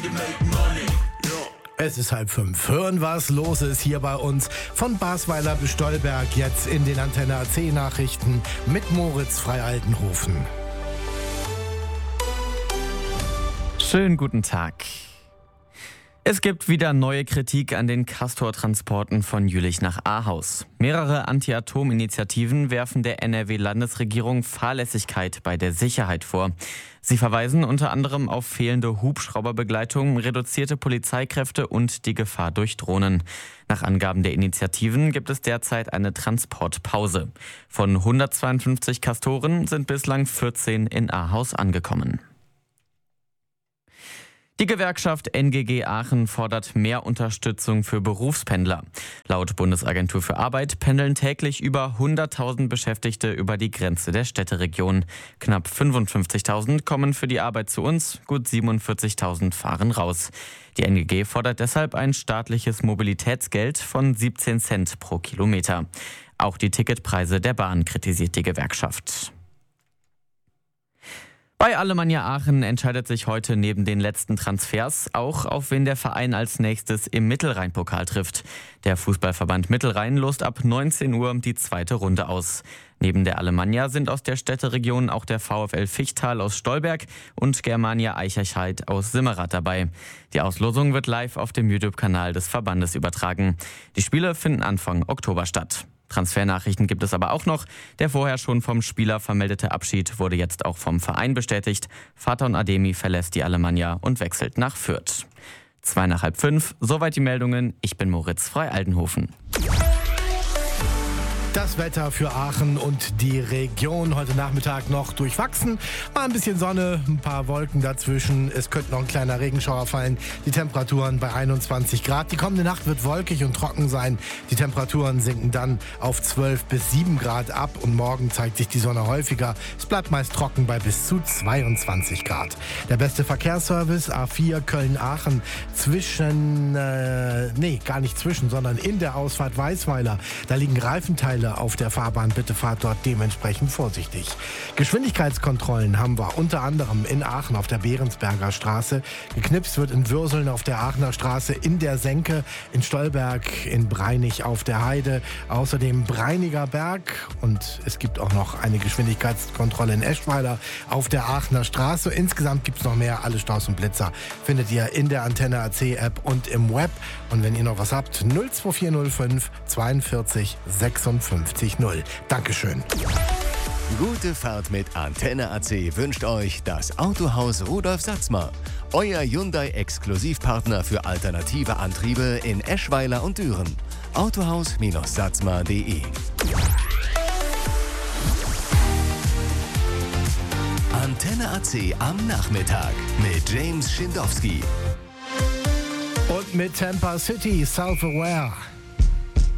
Es ist 4:30. Hören, was los ist hier bei uns. Von Basweiler bis Stolberg, jetzt in den Antenne AC Nachrichten mit Moritz Frei-Altenhofen. Schönen guten Tag. Es gibt wieder neue Kritik an den Castor-Transporten von Jülich nach Ahaus. Mehrere Anti-Atom-Initiativen werfen der NRW-Landesregierung Fahrlässigkeit bei der Sicherheit vor. Sie verweisen unter anderem auf fehlende Hubschrauberbegleitung, reduzierte Polizeikräfte und die Gefahr durch Drohnen. Nach Angaben der Initiativen gibt es derzeit eine Transportpause. Von 152 Castoren sind bislang 14 in Ahaus angekommen. Die Gewerkschaft NGG Aachen fordert mehr Unterstützung für Berufspendler. Laut Bundesagentur für Arbeit pendeln täglich über 100.000 Beschäftigte über die Grenze der Städteregion. Knapp 55.000 kommen für die Arbeit zu uns, gut 47.000 fahren raus. Die NGG fordert deshalb ein staatliches Mobilitätsgeld von 17 Cent pro Kilometer. Auch die Ticketpreise der Bahn kritisiert die Gewerkschaft. Bei Alemannia Aachen entscheidet sich heute neben den letzten Transfers auch, auf wen der Verein als nächstes im Mittelrhein-Pokal trifft. Der Fußballverband Mittelrhein lost ab 19 Uhr die zweite Runde aus. Neben der Alemannia sind aus der Städteregion auch der VfL Fichtal aus Stolberg und Germania Eicherscheid aus Simmerath dabei. Die Auslosung wird live auf dem YouTube-Kanal des Verbandes übertragen. Die Spiele finden Anfang Oktober statt. Transfernachrichten gibt es aber auch noch. Der vorher schon vom Spieler vermeldete Abschied wurde jetzt auch vom Verein bestätigt. Fatton Ademi verlässt die Alemannia und wechselt nach Fürth. 4:45, soweit die Meldungen. Ich bin Moritz Frei-Altenhofen. Das Wetter für Aachen und die Region heute Nachmittag noch durchwachsen. Mal ein bisschen Sonne, ein paar Wolken dazwischen. Es könnte noch ein kleiner Regenschauer fallen. Die Temperaturen bei 21 Grad. Die kommende Nacht wird wolkig und trocken sein. Die Temperaturen sinken dann auf 12 bis 7 Grad ab. Und morgen zeigt sich die Sonne häufiger. Es bleibt meist trocken bei bis zu 22 Grad. Der beste Verkehrsservice A4 Köln-Aachen gar nicht zwischen, sondern in der Ausfahrt Weißweiler. Da liegen Reifenteile auf der Fahrbahn. Bitte fahrt dort dementsprechend vorsichtig. Geschwindigkeitskontrollen haben wir unter anderem in Aachen auf der Behrensberger Straße. Geknipst wird in Würseln auf der Aachener Straße, in der Senke, in Stolberg, in Breinig auf der Heide. Außerdem Breiniger Berg und es gibt auch noch eine Geschwindigkeitskontrolle in Eschweiler auf der Aachener Straße. Insgesamt gibt es noch mehr. Alle Staus und Blitzer findet ihr in der Antenne AC App und im Web. Und wenn ihr noch was habt, 02405 42 56 0. Dankeschön. Gute Fahrt mit Antenne AC wünscht euch das Autohaus Rudolf Satzmer. Euer Hyundai-Exklusivpartner für alternative Antriebe in Eschweiler und Düren. Autohaus-satzmer.de. Antenne AC am Nachmittag mit James Schindowski. Und mit Tampa City, Self-Aware.